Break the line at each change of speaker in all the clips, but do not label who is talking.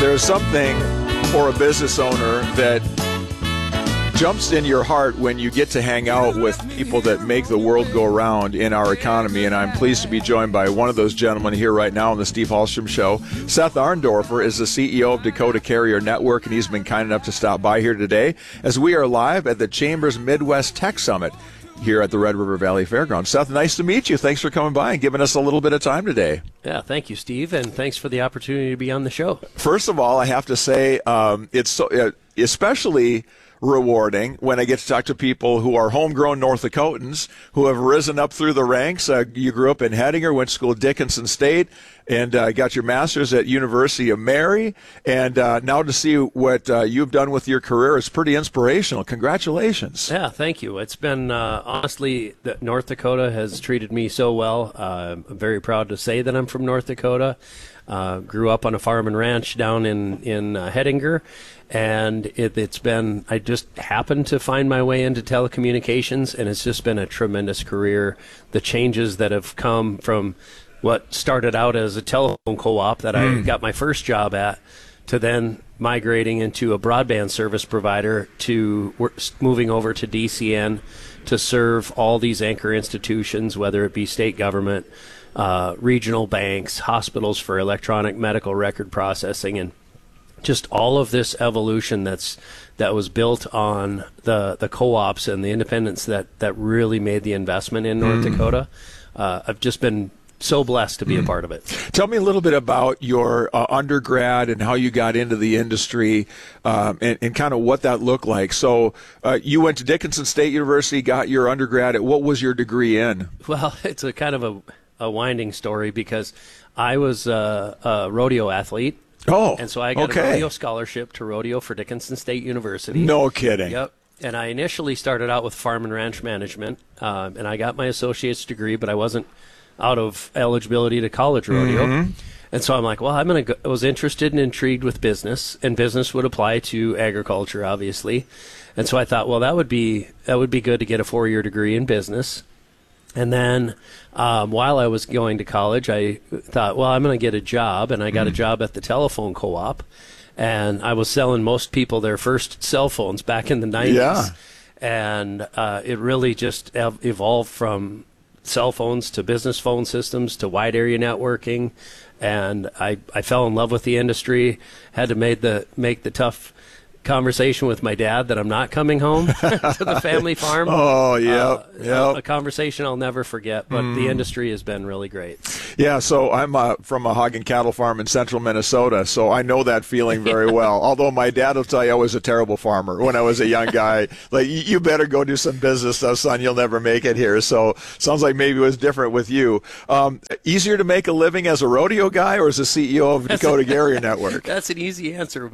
There's something for a business owner that jumps in your heart when you get to hang out with people that make the world go round in our economy, and I'm pleased to be joined by one of those gentlemen here right now on the Steve Hallstrom Show. Seth Arndorfer is the CEO of Dakota Carrier Network, and he's been kind enough to stop by here today as we are live at the Chambers Midwest Tech Summit here at the Red River Valley Fairgrounds. Seth, nice to meet you. Thanks for coming by and giving us a little bit of time today.
Yeah, thank you, Steve, and thanks for the opportunity to be on the show.
First of all, I have to say it's so, especially rewarding when I get to talk to people who are homegrown North Dakotans who have risen up through the ranks. You grew up in Hettinger, went to school at Dickinson State, and got your master's at University of Mary. And now to see what you've done with your career is pretty inspirational. Congratulations.
Yeah, thank you. It's been, honestly, North Dakota has treated me so well. I'm very proud to say that I'm from North Dakota. Grew up on a farm and ranch down in Hettinger. And it's been, I just happened to find my way into telecommunications, and it's just been a tremendous career. The changes that have come from what started out as a telephone co-op that I got my first job at, to then migrating into a broadband service provider, to moving over to DCN to serve all these anchor institutions, whether it be state government, regional banks, hospitals for electronic medical record processing, and just all of this evolution that was built on the co-ops and the independents that really made the investment in North Dakota. I've just been so blessed to be a part of it.
Tell me a little bit about your undergrad and how you got into the industry, and kind of what that looked like. So you went to Dickinson State University, got your undergrad. What was your degree in?
Well, it's a kind of a winding story, because I was a rodeo athlete.
Oh,
and so I got a rodeo scholarship to rodeo for Dickinson State University.
No kidding.
Yep. And I initially started out with farm and ranch management, and I got my associate's degree, but I wasn't out of eligibility to college rodeo. And so I'm like, well, I was interested and intrigued with business, and business would apply to agriculture, obviously. And so I thought, well, that would be good to get a 4-year degree in business. And then while I was going to college, I thought, well, I'm going to get a job. And I got a job at the telephone co-op. And I was selling most people their first cell phones back in the 90s.
Yeah.
And it really just evolved from cell phones to business phone systems to wide area networking. And I fell in love with the industry, had to make the tough conversation with my dad that I'm not coming home to the family farm.
Oh, yeah.
A conversation I'll never forget, but the industry has been really great.
Yeah, so I'm from a hog and cattle farm in central Minnesota, so I know that feeling very well. Although my dad will tell you I was a terrible farmer when I was a young guy. Like, you better go do some business stuff, son. You'll never make it here. So sounds like maybe it was different with you. Easier to make a living as a rodeo guy or as a CEO of Dakota Carrier Network?
That's an easy answer.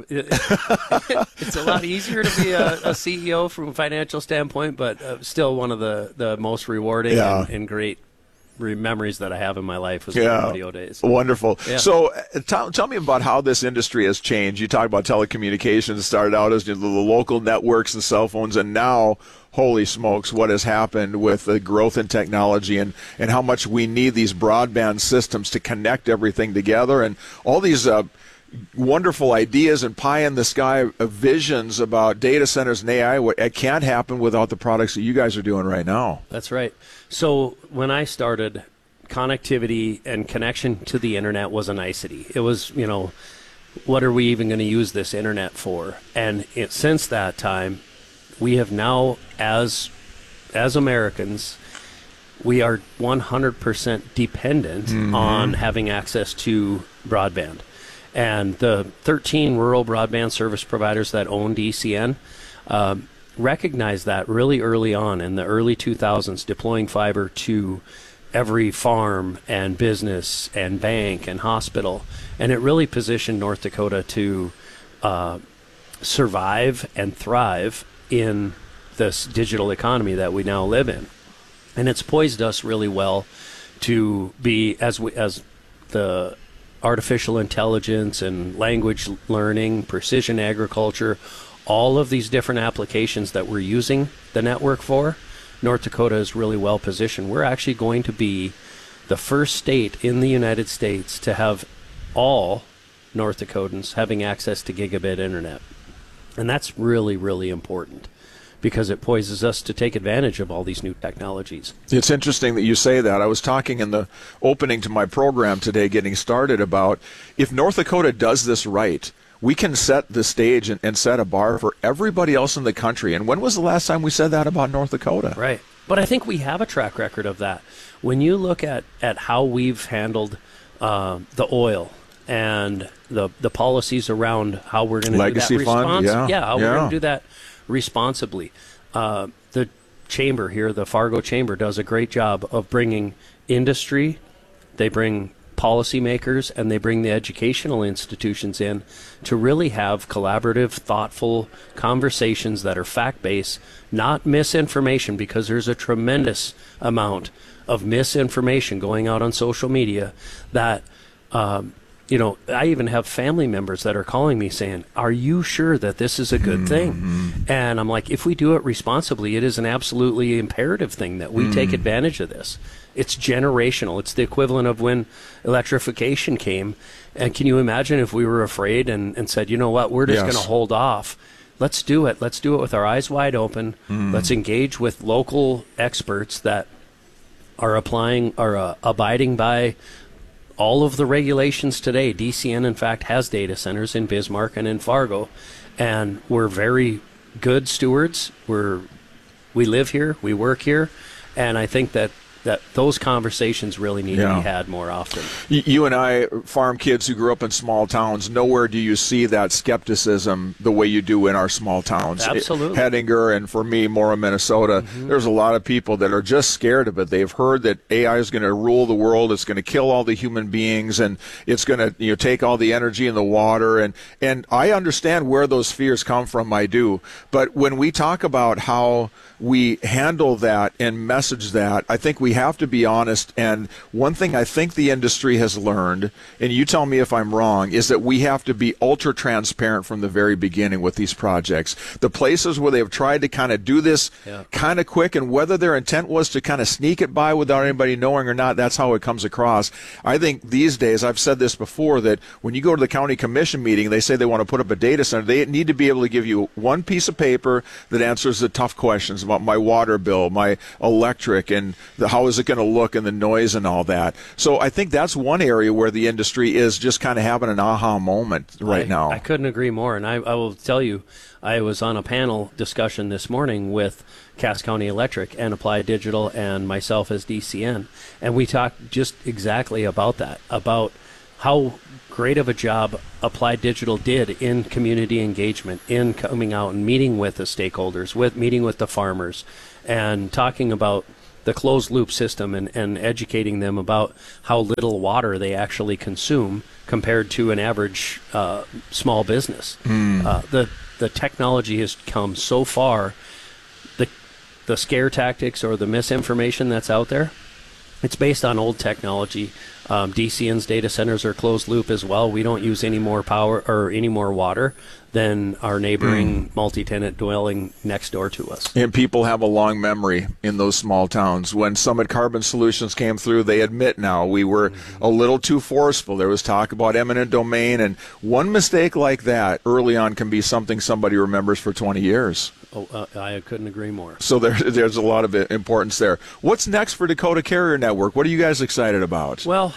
It's a lot easier to be a CEO from a financial standpoint, but still one of the most rewarding and great memories that I have in my life was the rodeo days.
Wonderful.
Yeah.
So tell me about how this industry has changed. You talked about telecommunications. It started out as the local networks and cell phones, and now, holy smokes, what has happened with the growth in technology and how much we need these broadband systems to connect everything together, and all these wonderful ideas and pie-in-the-sky visions about data centers and AI. It can't happen without the products that you guys are doing right now.
That's right. So when I started, connectivity and connection to the internet was a nicety. It was, what are we even going to use this internet for? And since that time, we have now, as Americans, we are 100% dependent on having access to broadband. And the 13 rural broadband service providers that own DCN recognized that really early on in the early 2000s, deploying fiber to every farm and business and bank and hospital. And it really positioned North Dakota to survive and thrive in this digital economy that we now live in. And it's poised us really well to be, as the artificial intelligence and language learning, precision agriculture, all of these different applications that we're using the network for, North Dakota is really well positioned. We're actually going to be the first state in the United States to have all North Dakotans having access to gigabit internet. And that's really, really important because it poises us to take advantage of all these new technologies.
It's interesting that you say that. I was talking in the opening to my program today, getting started, about if North Dakota does this right, we can set the stage and set a bar for everybody else in the country. And when was the last time we said that about North Dakota?
Right. But I think we have a track record of that. When you look at how we've handled the oil and the policies around how we're going to do that
Legacy fund,
how we're going to do that responsibly. The chamber here, the Fargo Chamber, does a great job of bringing industry. They bring policymakers and they bring the educational institutions in to really have collaborative, thoughtful conversations that are fact-based, not misinformation, because there's a tremendous amount of misinformation going out on social media that I even have family members that are calling me saying, are you sure that this is a good thing? And I'm like, if we do it responsibly, it is an absolutely imperative thing that we take advantage of this. It's generational. It's the equivalent of when electrification came. And can you imagine if we were afraid and said, you know what, we're just going to hold off. Let's do it. Let's do it with our eyes wide open. Let's engage with local experts that are abiding by all of the regulations today. DCN, in fact, has data centers in Bismarck and in Fargo, and we're very good stewards. We live here, we work here, and I think that those conversations really need to be had more often.
You and I, farm kids who grew up in small towns, nowhere do you see that skepticism the way you do in our small towns.
Absolutely.
Hettinger, and for me, Mora, Minnesota, there's a lot of people that are just scared of it. They've heard that AI is going to rule the world, it's going to kill all the human beings, and it's going to take all the energy and the water. And I understand where those fears come from, I do. But when we talk about how we handle that and message that, I think we have to be honest. And one thing I think the industry has learned, and you tell me if I'm wrong, is that we have to be ultra transparent from the very beginning with these projects. The places where they've tried to kind of do this kind of quick, and whether their intent was to kind of sneak it by without anybody knowing or not, that's how it comes across. I think these days, I've said this before, that when you go to the county commission meeting, they say they want to put up a data center, they need to be able to give you one piece of paper that answers the tough questions about my water bill, my electric, and how is it going to look, and the noise and all that. So I think that's one area where the industry is just kind of having an aha moment right now.
I couldn't agree more. And I will tell you, I was on a panel discussion this morning with Cass County Electric and Applied Digital and myself as DCN. And we talked just exactly about that, about how great of a job Applied Digital did in community engagement, in coming out and meeting with the stakeholders, meeting with the farmers, and talking about the closed loop system and educating them about how little water they actually consume compared to an average small business. The technology has come so far. The scare tactics or the misinformation that's out there, it's based on old technology. DCN's data centers are closed loop as well. We don't use any more power or any more water than our neighboring multi-tenant dwelling next door to us.
And people have a long memory in those small towns. When Summit Carbon Solutions came through, they admit now we were a little too forceful. There was talk about eminent domain, and one mistake like that early on can be something somebody remembers for 20 years.
I couldn't agree more.
So there's a lot of importance there. What's next for Dakota Carrier Network? What are you guys excited about?
Well,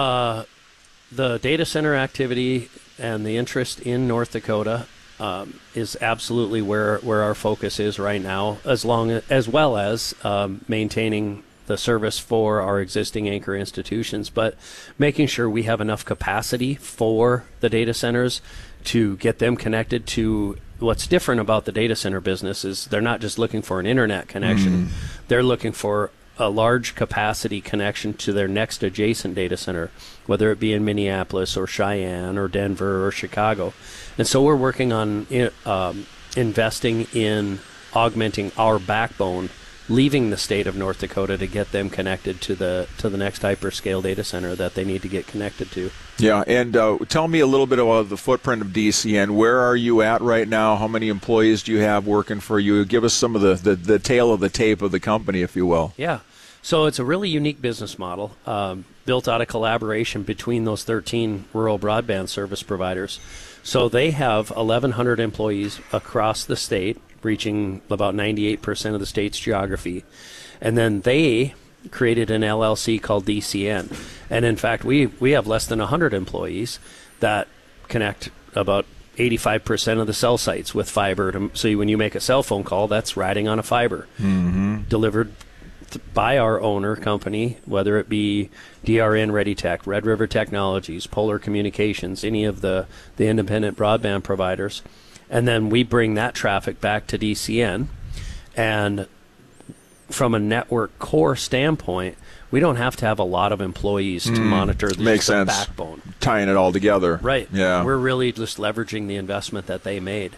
the data center activity and the interest in North Dakota is absolutely where our focus is right now, as well as maintaining the service for our existing anchor institutions, but making sure we have enough capacity for the data centers to get them connected to. What's different about the data center business is they're not just looking for an internet connection. They're looking for a large capacity connection to their next adjacent data center, whether it be in Minneapolis or Cheyenne or Denver or Chicago. And so we're working on investing in augmenting our backbone, leaving the state of North Dakota to get them connected to the next hyperscale data center that they need to get connected to.
Yeah, and tell me a little bit about the footprint of DCN. Where are you at right now? How many employees do you have working for you? Give us some of the tail of the tape of the company, if you will.
Yeah. So it's a really unique business model, built out of collaboration between those 13 rural broadband service providers. So they have 1,100 employees across the state, reaching about 98% of the state's geography. And then they created an LLC called DCN. And in fact, we have less than 100 employees that connect about 85% of the cell sites with fiber. So when you make a cell phone call, that's riding on a fiber, delivered by our owner company, whether it be DRN ReadyTech, Red River Technologies, Polar Communications, any of the independent broadband providers. And then we bring that traffic back to DCN. And from a network core standpoint, we don't have to have a lot of employees to monitor the backbone.
Tying it all together.
Right.
Yeah.
We're really just leveraging the investment that they made.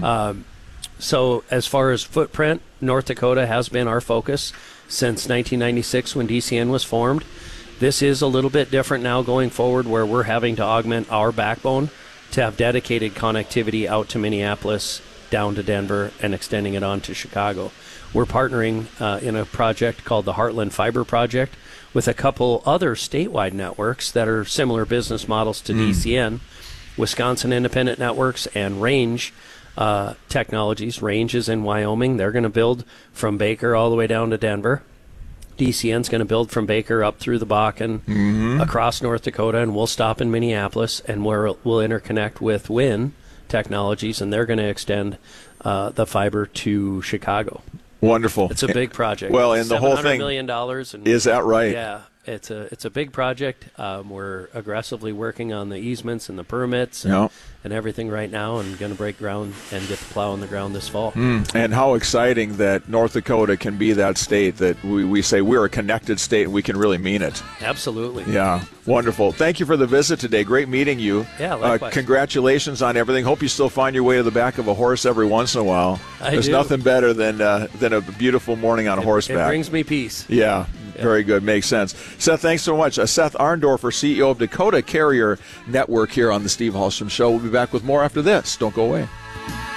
So as far as footprint, North Dakota has been our focus since 1996 when DCN was formed. This is a little bit different now going forward, where we're having to augment our backbone to have dedicated connectivity out to Minneapolis, down to Denver, and extending it on to Chicago. We're partnering in a project called the Heartland Fiber Project with a couple other statewide networks that are similar business models to DCN, Wisconsin Independent Networks and Range Technologies. Range is in Wyoming. They're going to build from Baker all the way down to Denver. DCN's going to build from Baker up through the Bakken, across North Dakota, and we'll stop in Minneapolis, and we'll interconnect with WIN Technologies, and they're going to extend the fiber to Chicago.
Wonderful.
It's a big project.
Well, and the whole thing,
$700 million. And,
is that right?
Yeah, it's a big project. We're aggressively working on the easements and the permits and everything right now, and going to break ground and get the plow on the ground this fall.
And how exciting that North Dakota can be that state that we say we're a connected state, and we can really mean it.
Absolutely.
Yeah, wonderful. Thank you for the visit today. Great meeting you.
Yeah, likewise.
Congratulations on everything. Hope you still find your way to the back of a horse every once in a while. There's nothing better than a beautiful morning on horseback.
It brings me peace.
Yeah. Very good. Makes sense. Seth, thanks so much. Seth Arndorfer, CEO of Dakota Carrier Network, here on the Steve Hallstrom Show. We'll be back with more after this. Don't go away.